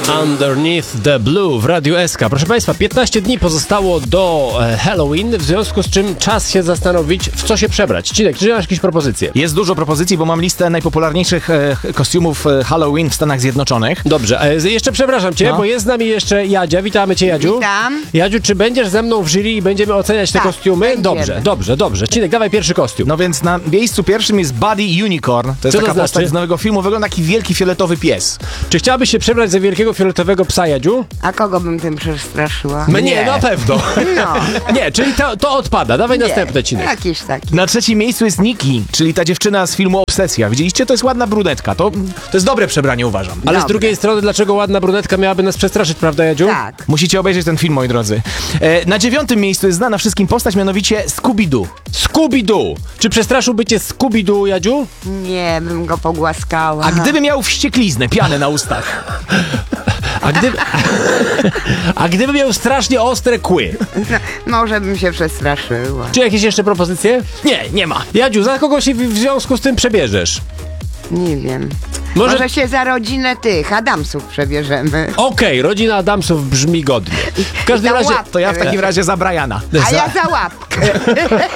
Underneath the Blue w Radiu SK. Proszę Państwa, 15 dni pozostało do Halloween, w związku z czym czas się zastanowić, w co się przebrać. Cinek, czy masz jakieś propozycje? Jest dużo propozycji, bo mam listę najpopularniejszych kostiumów Halloween w Stanach Zjednoczonych. Dobrze, jeszcze przepraszam Cię, bo jest z nami jeszcze Jadzia. Witamy Cię, Jadziu. Witam. Jadziu, czy będziesz ze mną w jury i będziemy oceniać te Tak, kostiumy? będziemy. Dobrze. Cinek, dawaj pierwszy kostium. No więc na miejscu pierwszym jest Buddy Unicorn. To jest Co to taka postać znaczy? z nowego filmu. Wygląda taki wielki fioletowy pies. Czy chciałabyś się przebrać za wielkiego fioletowego psa, Jadziu? A kogo bym tym przestraszyła? Mnie, na pewno. No. Nie, czyli to odpada. Dawaj następne, Cinek. Jakiś taki. Na trzecim miejscu jest Nikki, czyli ta dziewczyna z filmu Obsesja. Widzieliście? To jest ładna brunetka. To jest dobre przebranie, uważam. Ale z Dobre. drugiej strony, dlaczego ładna brunetka miałaby nas przestraszyć, prawda, Jadziu? Tak. Musicie obejrzeć ten film, moi drodzy. Na dziewiątym miejscu jest znana wszystkim postać, mianowicie Scooby-Doo. Scooby-Doo. Czy przestraszyłby cię Scooby-Doo, Jadziu? Nie, bym go pogłaskała. A gdyby miał wściekliznę, pianę na ustach? A gdyby miał strasznie ostre kły? Może bym się przestraszyła. Czy jakieś jeszcze propozycje? Nie ma. Jadziu, za kogo się w związku z tym przebierzesz? Nie wiem. Może- Może się za rodzinę tych Adamsów przebierzemy. Okej, rodzina Adamsów brzmi godnie. W każdym Za razie... łapkę. To ja w takim razie za Briana. A ja za łapkę.